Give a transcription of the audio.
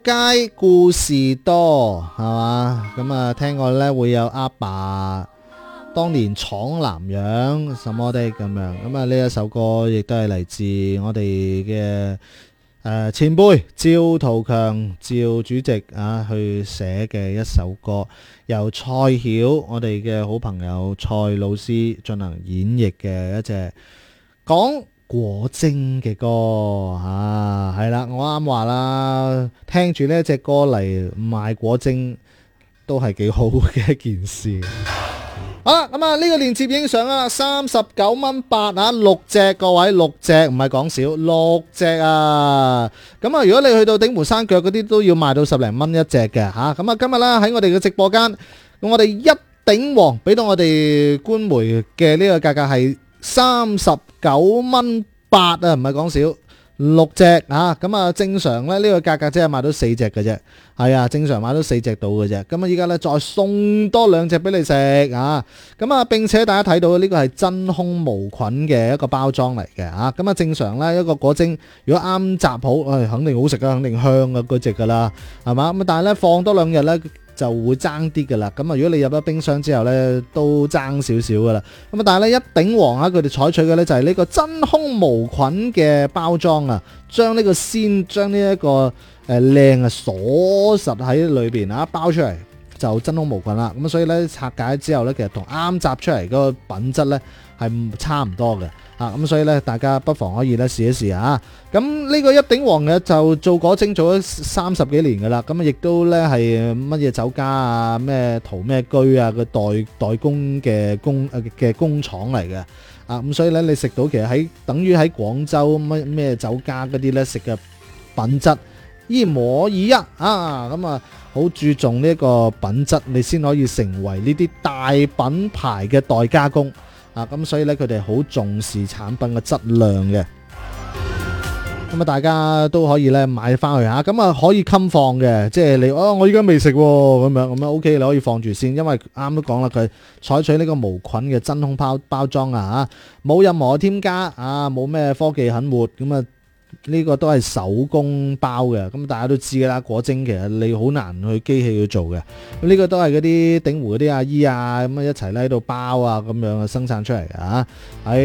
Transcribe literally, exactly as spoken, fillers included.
街故事多係嘛？咁啊，聽過咧會有阿爸當年闖南洋什麼的咁樣。咁啊，呢一首歌亦都係嚟自我哋嘅誒前輩趙圖強趙主席啊去寫嘅一首歌，由蔡曉我哋嘅好朋友蔡老師進行演繹嘅一隻講果精嘅歌啊，係啦，我啱話啦，聽住呢一隻歌嚟賣果精都係幾好嘅一件事。好啦，咁啊呢個鏈接影相啊，三十九蚊八啊，六隻，各位六隻唔係講少，六隻啊。咁啊，如果你去到鼎湖山腳嗰啲都要賣到十零蚊一隻嘅吓。咁啊，今日啦喺我哋嘅直播間，咁我哋一鼎王俾到我哋官媒嘅呢個價格係三十九蚊八啊，唔係講少，六隻啊，咁啊正常咧呢個價格即係賣到四隻嘅啫，係啊，正常買到四隻到嘅啫。咁啊依家咧再送多兩隻俾你食啊，咁啊並且大家睇到呢個係真空無菌嘅一個包裝嚟嘅啊，咁啊正常咧一個果精如果啱摘好，誒肯定好食啊，肯定香啊嗰隻噶啦，係嘛，咁但係咧放多兩日咧就會爭啲噶啦，咁啊如果你入咗冰箱之後呢，都爭少少噶啦，咁啊但係呢，一鼎王啊，佢哋採取嘅呢就係呢個真空無菌嘅包裝啊，將呢個鮮將呢一個誒靚啊鎖實喺裏邊啊，包出嚟就真空無菌啦，咁所以呢，拆解之後呢，其實同啱摘出嚟嗰個品質呢係差唔多嘅。啊，咁所以咧，大家不妨可以咧試一試啊！咁呢個一鼎王嘅就做果精做咗三十幾年噶啦，咁啊亦都咧係乜嘢酒家啊、咩陶咩居啊嘅代代工嘅工嘅工廠嚟嘅啊！咁所以咧，你食到其實喺等於喺廣州乜咩酒家嗰啲咧食嘅品質一模一樣啊！咁啊好注重呢個品質，你先可以成為呢啲大品牌嘅代加工。啊，咁所以咧，佢哋好重視產品嘅質量嘅，咁啊，大家都可以咧買翻去吓，咁啊可以襟放嘅，即係你哦，我依家未食咁樣，咁樣 OK，你可以放住先，因為啱都講啦，佢採取呢個無菌嘅真空包包裝啊，吓，冇任何添加啊，冇咩科技狠活，咁啊。呢個都係手工包嘅，咁大家都知噶啦。果精其實你好難去機器去做嘅，咁呢個都係嗰啲鼎湖嗰啲阿姨啊咁啊一齊咧喺度包啊咁樣生產出嚟嘅嚇。喺